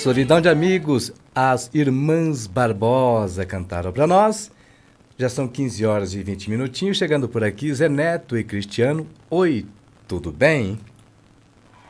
Solidão de Amigos, as Irmãs Barbosa cantaram para nós. Já são 15 horas e 20 minutinhos, chegando por aqui Zé Neto e Cristiano. Oi, tudo bem?